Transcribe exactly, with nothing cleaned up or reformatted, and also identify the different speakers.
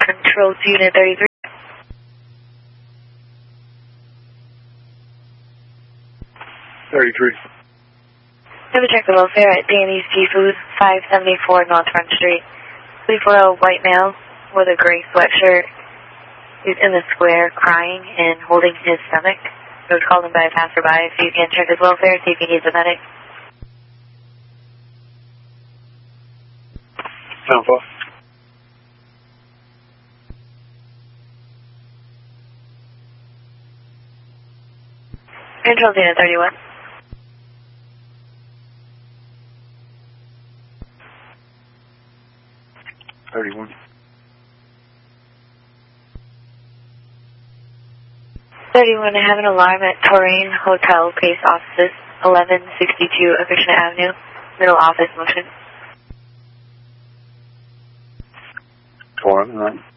Speaker 1: Control to Unit thirty-three.
Speaker 2: thirty-three.
Speaker 1: Have a check the welfare at Danny's Seafood, five seventy-four North Front Street. three four zero white male with a gray sweatshirt. He's in the square crying and holding his stomach. It was called in by a passerby, so you can check his welfare, see if he needs a medic.
Speaker 2: Sound four.
Speaker 1: Control to Unit thirty-one.
Speaker 2: thirty-one.
Speaker 1: thirty-one, I have an alarm at Torain Hotel Case Offices, eleven sixty-two Acushnet Avenue, middle office motion.
Speaker 2: four, right.